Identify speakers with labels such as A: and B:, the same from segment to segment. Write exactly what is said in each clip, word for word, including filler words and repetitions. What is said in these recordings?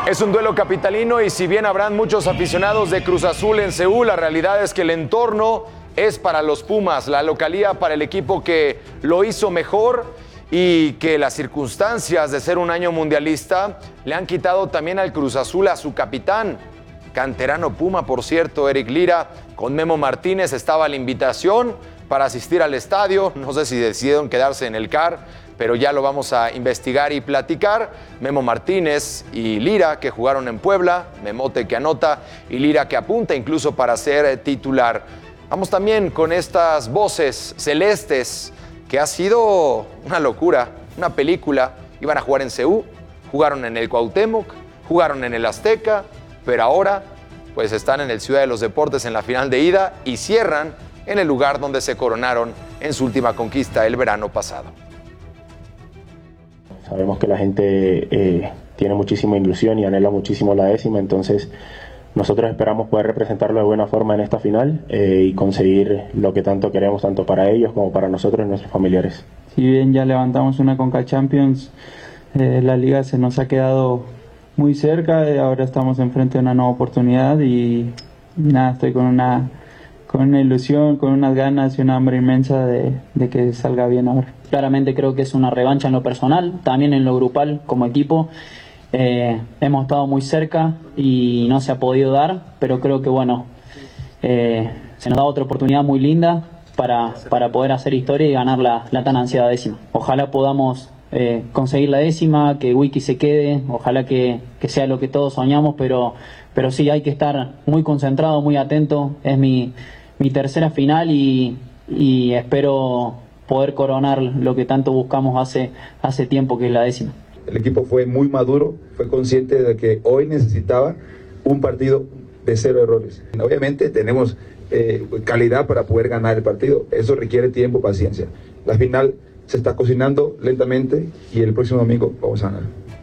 A: Es un duelo capitalino y si bien habrán muchos aficionados de Cruz Azul en Seúl, la realidad es que el entorno es para los Pumas, la localía para el equipo que lo hizo mejor y que las circunstancias de ser un año mundialista le han quitado también al Cruz Azul a su capitán, canterano Puma, por cierto, Eric Lira. Con Memo Martínez estaba la invitación para asistir al estadio, no sé si decidieron quedarse en el C A R, pero ya lo vamos a investigar y platicar. Memo Martínez y Lira, que jugaron en Puebla, Memote que anota y Lira que apunta incluso para ser titular. Vamos también con estas voces celestes, que ha sido una locura, una película. Iban a jugar en Seúl, jugaron en el Cuauhtémoc, jugaron en el Azteca, pero ahora pues están en el Ciudad de los Deportes en la final de ida y cierran en el lugar donde se coronaron en su última conquista el verano pasado.
B: Sabemos que la gente eh, tiene muchísima ilusión y anhela muchísimo la décima, entonces nosotros esperamos poder representarlo de buena forma en esta final eh, y conseguir lo que tanto queremos, tanto para ellos como para nosotros y nuestros familiares.
C: Si bien ya levantamos una Conca Champions, eh, la liga se nos ha quedado muy cerca, eh, ahora estamos enfrente de una nueva oportunidad y, y nada, estoy con una, con una ilusión, con unas ganas y una hambre inmensa de, de que salga bien ahora.
D: Claramente creo que es una revancha en lo personal, también en lo grupal como equipo. Eh, hemos estado muy cerca y no se ha podido dar, pero creo que bueno, eh, se nos da otra oportunidad muy linda para, para poder hacer historia y ganar la, la tan ansiada décima. Ojalá podamos eh, conseguir la décima, que Wiki se quede, ojalá que, que sea lo que todos soñamos, pero, pero sí hay que estar muy concentrado, muy atento. Es mi, mi tercera final y, y espero poder coronar lo que tanto buscamos hace, hace tiempo, que es la décima.
E: El equipo fue muy maduro, fue consciente de que hoy necesitaba un partido de cero errores. Obviamente tenemos eh, calidad para poder ganar el partido, eso requiere tiempo, paciencia. La final se está cocinando lentamente y el próximo domingo vamos a ganar.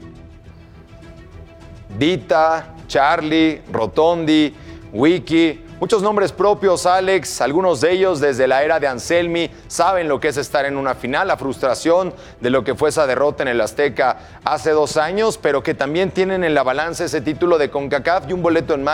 A: Dita, Charlie, Rotondi, Wiki, muchos nombres propios, Alex, algunos de ellos desde la era de Anselmi saben lo que es estar en una final, la frustración de lo que fue esa derrota en el Azteca hace dos años, pero que también tienen en la balanza ese título de CONCACAF y un boleto en mano.